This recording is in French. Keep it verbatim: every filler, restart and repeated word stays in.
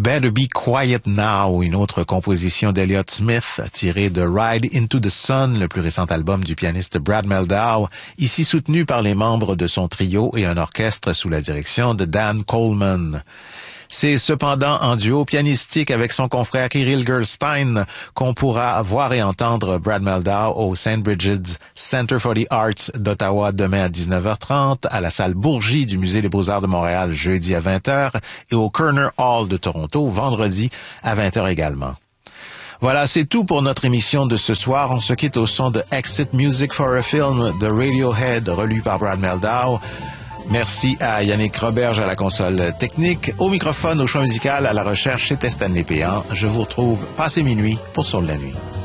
Better Be Quiet Now, une autre composition d'Elliott Smith tirée de Ride Into the Sun, le plus récent album du pianiste Brad Mehldau, ici soutenu par les membres de son trio et un orchestre sous la direction de Dan Coleman. C'est cependant en duo pianistique avec son confrère Kirill Gerstein qu'on pourra voir et entendre Brad Mehldau au Saint Brigid's Center for the Arts d'Ottawa demain à dix-neuf heures trente, à la salle Bourgie du Musée des Beaux-Arts de Montréal jeudi à vingt heures et au Kerner Hall de Toronto vendredi à vingt heures également. Voilà, c'est tout pour notre émission de ce soir. On se quitte au son de Exit Music for a Film de Radiohead, relu par Brad Mehldau. Merci à Yannick Roberge à la console technique, au microphone, au choix musical, à la recherche, c'était Stanley Péan. Je vous retrouve passé minuit pour Sur la nuit.